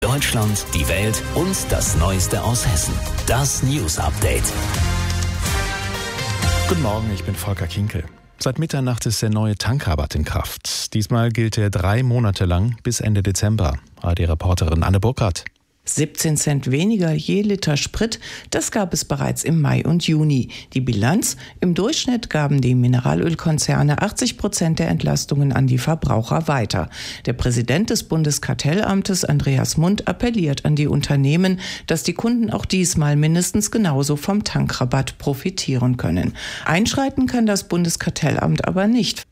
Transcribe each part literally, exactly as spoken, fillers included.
Deutschland, die Welt und das Neueste aus Hessen. Das News Update. Guten Morgen, ich bin Volker Kinkel. Seit Mitternacht ist der neue Tankrabatt in Kraft. Diesmal gilt er drei Monate lang bis Ende Dezember. A R D-Reporterin Anne Burkhardt. siebzehn Cent weniger je Liter Sprit, das gab es bereits im Mai und Juni. Die Bilanz: Im Durchschnitt gaben die Mineralölkonzerne achtzig Prozent der Entlastungen an die Verbraucher weiter. Der Präsident des Bundeskartellamtes, Andreas Mund, appelliert an die Unternehmen, dass die Kunden auch diesmal mindestens genauso vom Tankrabatt profitieren können. Einschreiten kann das Bundeskartellamt aber nicht.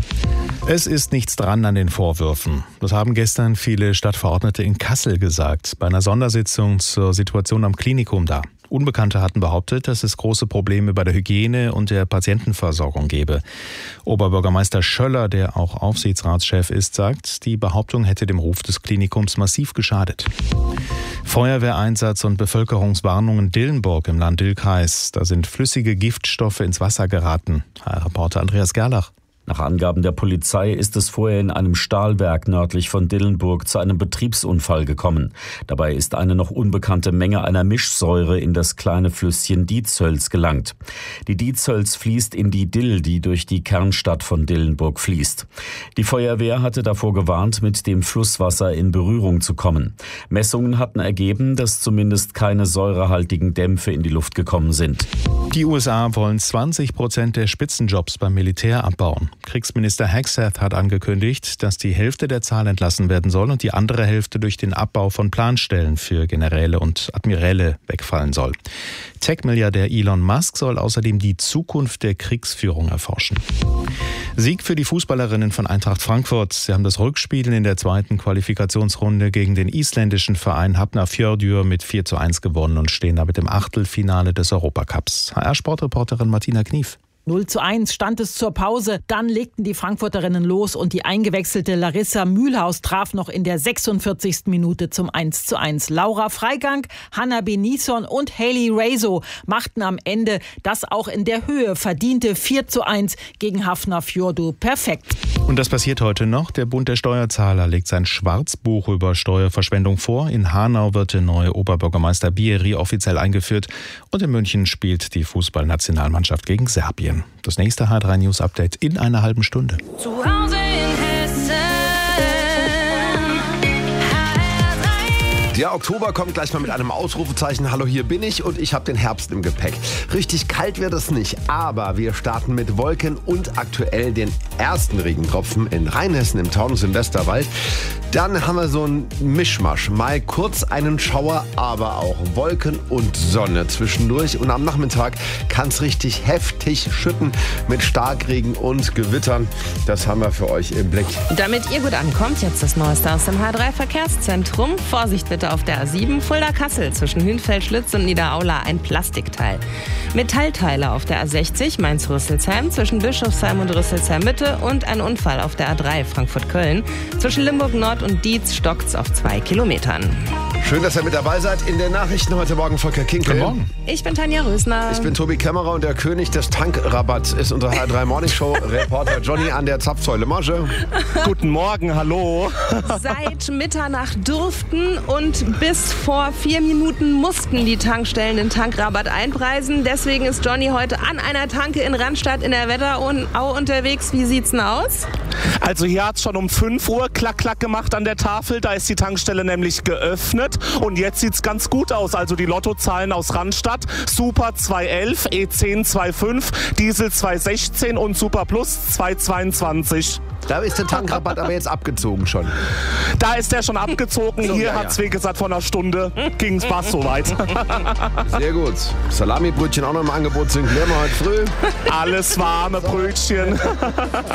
Es ist nichts dran an den Vorwürfen. Das haben gestern viele Stadtverordnete in Kassel gesagt, bei einer Sondersitzung zur Situation am Klinikum da. Unbekannte hatten behauptet, dass es große Probleme bei der Hygiene und der Patientenversorgung gebe. Oberbürgermeister Schöller, der auch Aufsichtsratschef ist, sagt, die Behauptung hätte dem Ruf des Klinikums massiv geschadet. Feuerwehreinsatz und Bevölkerungswarnungen Dillenburg im Lahn-Dill-Kreis. Da sind flüssige Giftstoffe ins Wasser geraten. H R-Reporter Andreas Gerlach. Nach Angaben der Polizei ist es vorher in einem Stahlwerk nördlich von Dillenburg zu einem Betriebsunfall gekommen. Dabei ist eine noch unbekannte Menge einer Mischsäure in das kleine Flüsschen Diezhölz gelangt. Die Diezhölz fließt in die Dill, die durch die Kernstadt von Dillenburg fließt. Die Feuerwehr hatte davor gewarnt, mit dem Flusswasser in Berührung zu kommen. Messungen hatten ergeben, dass zumindest keine säurehaltigen Dämpfe in die Luft gekommen sind. Die U S A wollen zwanzig Prozent der Spitzenjobs beim Militär abbauen. Kriegsminister Hegseth hat angekündigt, dass die Hälfte der Zahl entlassen werden soll und die andere Hälfte durch den Abbau von Planstellen für Generäle und Admiräle wegfallen soll. Tech-Milliardär Elon Musk soll außerdem die Zukunft der Kriegsführung erforschen. Sieg für die Fußballerinnen von Eintracht Frankfurt. Sie haben das Rückspiel in der zweiten Qualifikationsrunde gegen den isländischen Verein Hafnarfjörður mit vier zu eins gewonnen und stehen damit im Achtelfinale des Europacups. H R-Sportreporterin Martina Knief. null zu eins stand es zur Pause. Dann legten die Frankfurterinnen los und die eingewechselte Larissa Mühlhaus traf noch in der sechsundvierzigsten Minute zum eins zu eins. Laura Freigang, Hanna Benison und Hayley Raso machten am Ende das auch in der Höhe verdiente vier zu eins gegen Hafnarfjörður perfekt. Und das passiert heute noch. Der Bund der Steuerzahler legt sein Schwarzbuch über Steuerverschwendung vor. In Hanau wird der neue Oberbürgermeister Bieri offiziell eingeführt. Und in München spielt die Fußballnationalmannschaft gegen Serbien. Das nächste H drei News Update in einer halben Stunde. Zu Hause in Hessen. Der Oktober kommt gleich mal mit einem Ausrufezeichen. Hallo, hier bin ich und ich habe den Herbst im Gepäck. Richtig kalt wird es nicht, aber wir starten mit Wolken und aktuell den ersten Regentropfen in Rheinhessen im Taunus im Westerwald. Dann haben wir so einen Mischmasch. Mal kurz einen Schauer, aber auch Wolken und Sonne zwischendurch. Und am Nachmittag kann es richtig heftig schütten mit Starkregen und Gewittern. Das haben wir für euch im Blick. Damit ihr gut ankommt, jetzt das Neueste aus dem H drei Verkehrszentrum. Vorsicht bitte auf der A sieben Fulda-Kassel zwischen Hünfeld-Schlitz und Niederaula ein Plastikteil. Metallteile auf der A sechzig Mainz-Rüsselsheim zwischen Bischofsheim und Rüsselsheim-Mitte und ein Unfall auf der A drei Frankfurt-Köln. Zwischen Limburg-Nord und Dietz stockt's auf zwei Kilometern. Schön, dass ihr mit dabei seid in den Nachrichten heute Morgen. Volker Kinkel. Guten Morgen. Ich bin Tanja Rösner. Ich bin Tobi Kämmerer und der König des Tankrabatts ist unser H drei Morning Show Reporter Johnny an der Zapfsäule. Marge. Guten Morgen, hallo. Seit Mitternacht durften und bis vor vier Minuten mussten die Tankstellen den Tankrabatt einpreisen. Deswegen ist Johnny heute an einer Tanke in Randstadt in der Wetterau unterwegs. Wie sieht's denn aus? Also hier hat es schon um fünf Uhr klack, klack gemacht an der Tafel. Da ist die Tankstelle nämlich geöffnet. Und jetzt sieht es ganz gut aus. Also die Lottozahlen aus Randstadt. Super zweihundertelf, E zehn zweihundertfünf, Diesel zweihundertsechzehn und Super Plus zweihundertzweiundzwanzig. Da ist der Tankrabatt aber jetzt abgezogen schon. Da ist der schon abgezogen. So, Hier ja, hat es, ja. wie gesagt, vor einer Stunde ging es fast soweit. Sehr gut. Salamibrötchen auch noch im Angebot sind. Klären wir heute früh. Alles warme Brötchen.